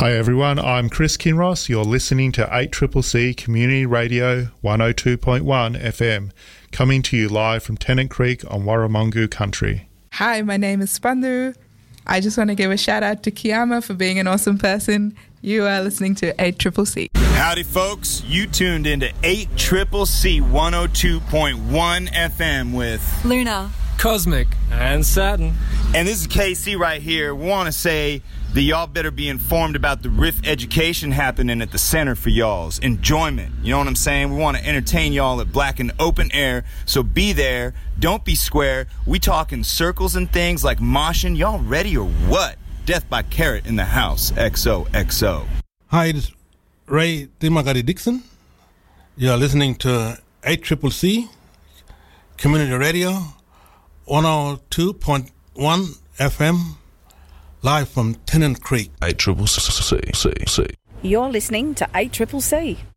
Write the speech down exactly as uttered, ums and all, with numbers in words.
Hi everyone, I'm Chris Kinross. You're listening to eight C C C Community Radio one oh two point one F M, coming to you live from Tennant Creek on Warramungu country. Hi, my name is Spandu. I just want to give a shout out to Kiama for being an awesome person. You are listening to eight C C C. Howdy folks, you tuned into eight C C C one oh two point one F M with Luna, Cosmic, and Saturn. And this is K C right here. We want to say that y'all better be informed about the R I F education happening at the Center for Y'all's Enjoyment. You know what I'm saying? We want to entertain y'all at Black and Open Air, so be there. Don't be square. We talking circles and things like moshing. Y'all ready or what? Death by Carrot in the house. X O X O. Hi, this is Ray Dimagari Dixon. You're listening to eight C C C Community Radio one oh two point one F M. Live from Tennant Creek. eight C C C. You're listening to eight C C C.